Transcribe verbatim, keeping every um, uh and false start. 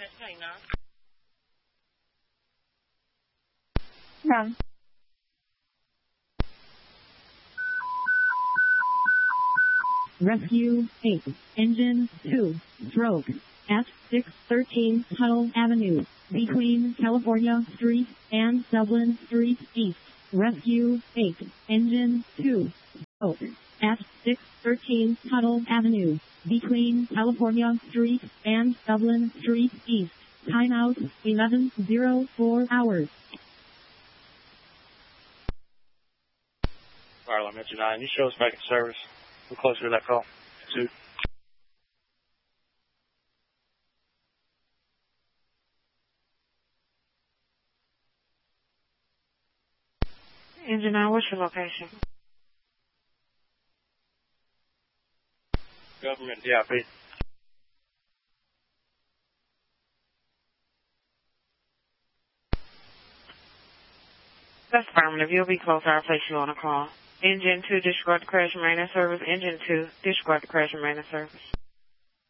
Wrong. Rescue eight, Engine two, stroke, at six thirteen Tuttle Avenue, between California Street and Dublin Street East. Rescue eight, Engine two, stroke, at six thirteen Tuttle Avenue, between California Street and Dublin Street East. Timeout eleven oh four hours. Fire alarm engine nine, you show us back in service. We're closer to that call. Two. Engine nine, what's your location? Government D I P. That's affirmative. You'll be close. I'll place you on a call. Engine two, disregard the crash and maintenance service. Engine two, disregard the crash and maintenance service.